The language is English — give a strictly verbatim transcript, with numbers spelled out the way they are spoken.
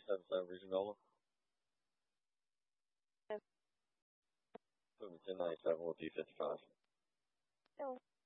seven seven Region Nola. Moving ten ninety-seven with D fifty-five. Oh.